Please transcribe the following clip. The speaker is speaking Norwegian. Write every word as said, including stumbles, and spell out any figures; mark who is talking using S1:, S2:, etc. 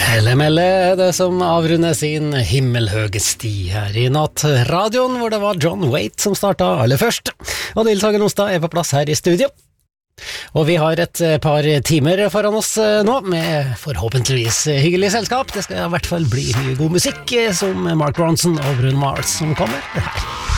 S1: Hellemelle er det som avrunder sin himmelhøge sti her i nattradioen, hvor det var John Waite som startet aller først. Og Nils Hagen Onsdag er på plass her i studio. Og vi har et par timer foran oss nå, med forhåpentligvis hyggelig selskap. Det skal i hvert fall bli mye god musikk, som Mark Ronson og Bruno Mars som kommer her.